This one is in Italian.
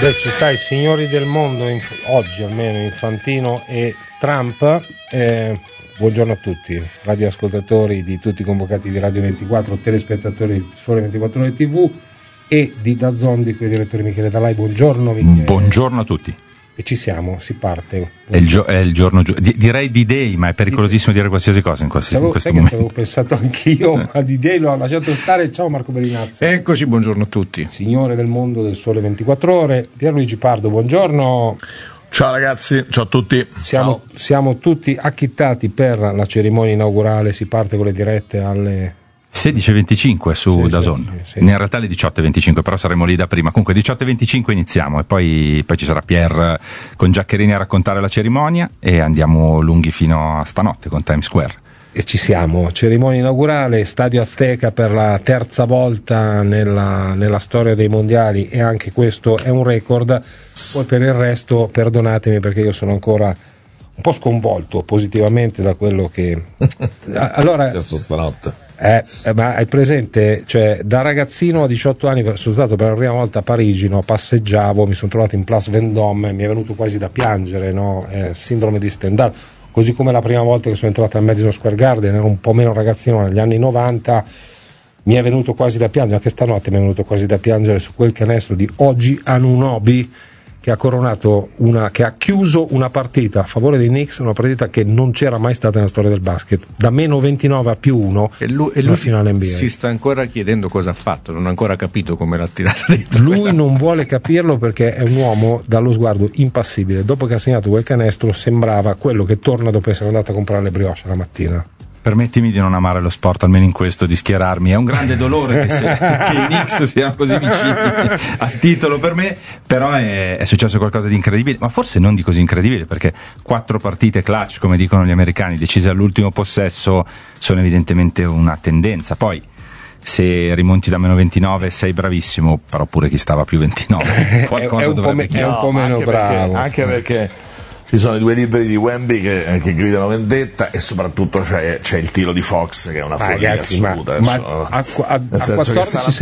Beh, ci sta i signori del mondo, oggi almeno, Infantino e Trump. Buongiorno a tutti, radioascoltatori di tutti i convocati di Radio 24, telespettatori di Sole 24 Ore TV e di DAZN, di cui direttore Michele Dalai. Buongiorno Michele. Buongiorno a tutti. E ci siamo, si parte. È il giorno direi D-Day, ma è pericolosissimo dire qualsiasi cosa in questo momento. Avevo pensato anch'io, ma D-Day l'ho lasciato stare. Ciao Marco Bellinazzi. Eccoci, buongiorno a tutti. Signore del mondo del Sole 24 Ore, Pierluigi Pardo, buongiorno. Ciao ragazzi, ciao a tutti. Siamo tutti acchittati per la cerimonia inaugurale, si parte con le dirette alle 16:25 su DAZN, in realtà alle 18:25, però saremo lì da prima. Comunque 18:25 iniziamo e poi ci sarà Pier con Giaccherini a raccontare la cerimonia e andiamo lunghi fino a stanotte con Times Square. E ci siamo, cerimonia inaugurale, Stadio Azteca per la terza volta nella storia dei mondiali, e anche questo è un record. Poi per il resto perdonatemi perché io sono ancora un po' sconvolto positivamente da quello che allora stanotte. Ma hai presente, cioè da ragazzino a 18 anni sono stato per la prima volta a Parigi, no? Passeggiavo, mi sono trovato in Place Vendôme, mi è venuto quasi da piangere, no? Sindrome di Stendhal, così come la prima volta che sono entrato al Madison Square Garden, ero un po' meno ragazzino negli anni 90, mi è venuto quasi da piangere, anche stanotte mi è venuto quasi da piangere su quel canestro di Oji Anunoby che ha chiuso una partita a favore dei Knicks, una partita che non c'era mai stata nella storia del basket, da meno 29 a più 1 e lui finale NBA. Si sta ancora chiedendo cosa ha fatto, non ha ancora capito come l'ha tirata dentro. Lui non vuole capirlo perché è un uomo dallo sguardo impassibile. Dopo che ha segnato quel canestro sembrava quello che torna dopo essere andato a comprare le brioche la mattina. Permettimi di non amare lo sport, almeno in questo, di schierarmi. È un grande dolore che i Knicks siano così vicini al titolo per me, però è successo qualcosa di incredibile, ma forse non di così incredibile, perché 4 partite clutch, come dicono gli americani, decise all'ultimo possesso, sono evidentemente una tendenza. Poi se rimonti da meno 29 sei bravissimo, però pure chi stava più 29 qualcosa dovrebbe è un po' meno bravo. Anche perché ci sono i 2 libri di Wemby che gridano vendetta, e soprattutto c'è il tiro di Fox che è una follia assoluta. A 14 sarà